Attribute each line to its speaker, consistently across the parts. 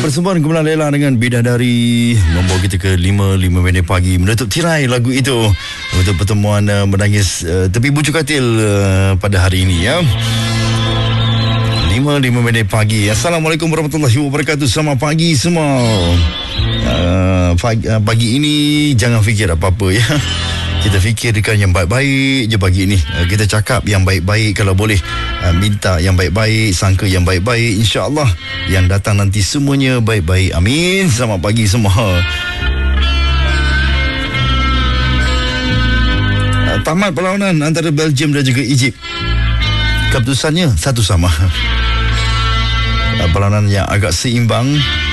Speaker 1: Persembahan Gemilang Lela dengan Bidadari membawa kita ke 5 minit pagi, menutup tirai lagu itu untuk pertemuan menangis tepi bucu katil pada hari ini ya. 5 minit pagi. Assalamualaikum warahmatullahi wabarakatuh. Selamat pagi semua. Pagi ini jangan fikir apa-apa ya. Kita fikirkan yang baik-baik je pagi ni. Kita cakap yang baik-baik kalau boleh. Minta yang baik-baik, sangka yang baik-baik. InsyaAllah yang datang nanti semuanya baik-baik. Amin. Selamat pagi semua. Tamat perlawanan antara Belgium dan juga Egypt. Keputusannya satu sama. Perlawanan yang agak seimbang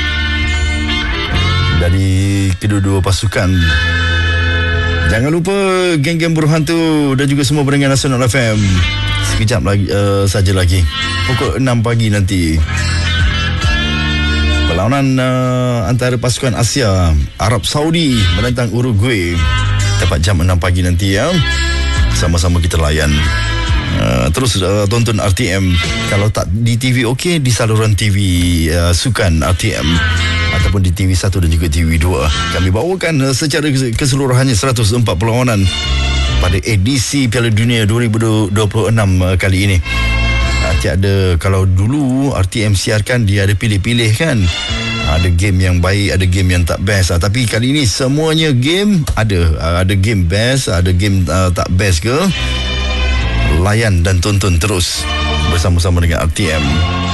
Speaker 1: dari kedua-dua pasukan. Jangan lupa geng-geng buruh hantu dan juga semua pendengar Nasional FM. Sekejap lagi saja lagi. Pukul 6 pagi nanti. Perlawanan antara pasukan Asia, Arab Saudi menentang Uruguay. Tepat jam 6 pagi nanti ya. Sama-sama kita layan. Terus tonton RTM. Kalau tak di TV okey, di saluran TV sukan RTM ataupun di TV1 dan juga TV2. Kami bawakan secara keseluruhannya 104 perlawanan pada edisi Piala Dunia 2026 kali ini. Tiada, kalau dulu RTM siarkan dia ada pilih-pilih kan. Ada game yang baik, ada game yang tak best. Tapi kali ini semuanya game ada. Ada game best, ada game tak best ke. Layan dan tonton terus bersama-sama dengan RTM.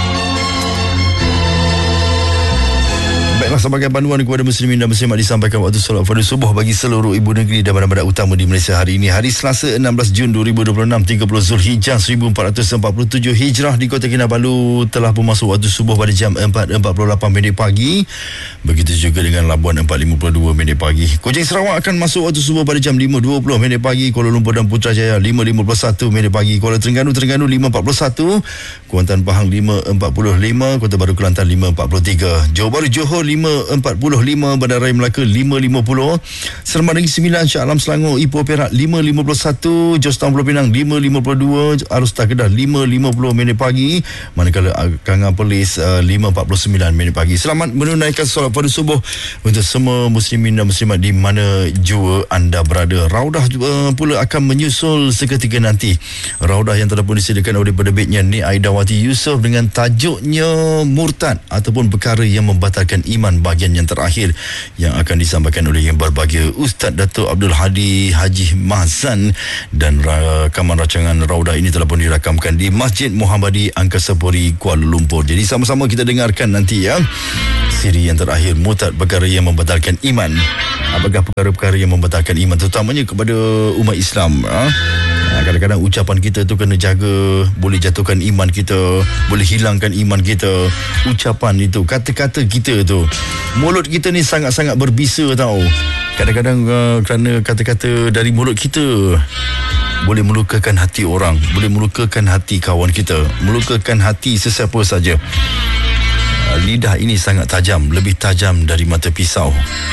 Speaker 1: Baiklah, sebagai panduan kepada muslimin dan muslimat disampaikan waktu solat fardu subuh bagi seluruh ibu negeri dan bandar-bandar utama di Malaysia hari ini. Hari Selasa 16 Jun 2026, 30 Zulhijjah 1447 Hijrah di Kota Kinabalu telah bermasuk waktu subuh pada jam 4.48 minit pagi. Begitu juga dengan Labuan 4.52 minit pagi. Kuching Sarawak akan masuk waktu subuh pada jam 5.20 minit pagi. Kuala Lumpur dan Putrajaya 5.51 minit pagi. Kuala Terengganu 5.41. Kuantan Pahang 5.45. Kota Baru Kelantan 5.43. Johor Bahru Johor 5.45, Bandar Raya Melaka 5.50, Seremban Negeri Sembilan, Shah Alam Selangor, Ipoh Perak 5.51, Jos Town Pulau Pinang 5.52, Arustar Kedah 5.50 minit pagi, manakala Kangar Perlis 5.49 minit pagi. Selamat menunaikan solat fardu subuh untuk semua muslimin dan muslimat di mana jua anda berada. Raudah pula akan menyusul seketika nanti. Raudah yang telah pun disediakan oleh penerbitnya Ni Aidawati Yusof dengan tajuknya Murtad ataupun perkara yang membatalkan iman, bahagian yang terakhir yang akan disampaikan oleh yang berbahagia Ustaz Dato' Abdul Hadi Haji Mahzan, dan rakaman rancangan Raudah ini telah pun dirakamkan di Masjid Muhammadi Angkasa Puri Kuala Lumpur. Jadi sama-sama kita dengarkan nanti ya siri yang terakhir, Murtad, perkara yang membatalkan iman. Apakah perkara-perkara yang membatalkan iman, terutamanya kepada umat Islam? Kadang-kadang ucapan kita tu kena jaga, boleh jatuhkan iman kita, boleh hilangkan iman kita. Ucapan itu, kata-kata kita tu, mulut kita ni sangat-sangat berbisa tau. Kadang-kadang kerana kata-kata dari mulut kita boleh melukakan hati orang, boleh melukakan hati kawan kita, melukakan hati sesiapa saja. Lidah ini sangat tajam, lebih tajam dari mata pisau.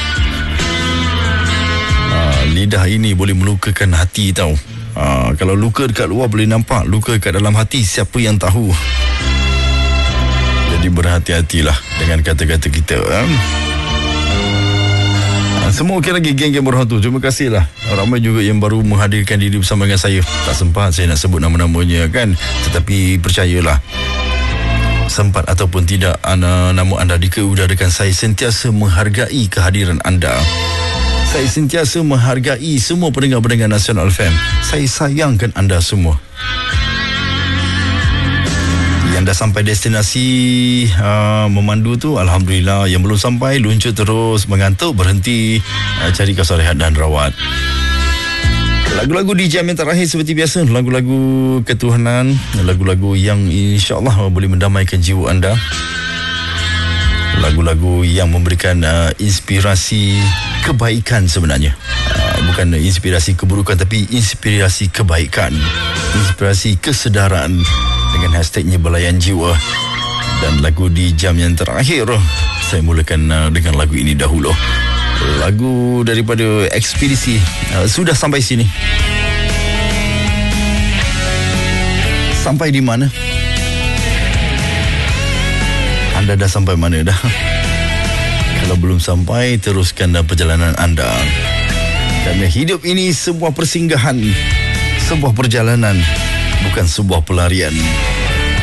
Speaker 1: Lidah ini boleh melukakan hati tau. Kalau luka dekat luar boleh nampak, luka dekat dalam hati siapa yang tahu. Jadi berhati-hatilah dengan kata-kata kita. Semua okey lagi geng-geng buruh hantu. Terima kasihlah. Ramai juga yang baru menghadirkan diri bersama dengan saya. Tak sempat saya nak sebut nama-namanya kan. Tetapi percayalah, sempat ataupun tidak nama anda dikeudarakan, saya sentiasa menghargai kehadiran anda. Saya sentiasa menghargai semua pendengar-pendengar Nasional FM. Saya sayangkan anda semua. Yang dah sampai destinasi memandu tu, alhamdulillah. Yang belum sampai, luncur terus. Mengantuk, berhenti, cari kawasan rehat dan rawat. Lagu-lagu di jam yang terakhir seperti biasa, lagu-lagu ketuhanan, lagu-lagu yang insya-Allah boleh mendamaikan jiwa anda. Lagu-lagu yang memberikan inspirasi kebaikan sebenarnya. Bukan inspirasi keburukan, tapi inspirasi kebaikan, inspirasi kesedaran dengan hashtagnya Belayan Jiwa. Dan lagu di jam yang terakhir, saya mulakan dengan lagu ini dahulu. Lagu daripada Ekspedisi, Sudah Sampai Sini. Sampai di mana? Anda dah sampai mana dah? Kalau belum sampai, teruskan dalam perjalanan anda. Kerana hidup ini sebuah persinggahan, sebuah perjalanan, bukan sebuah pelarian.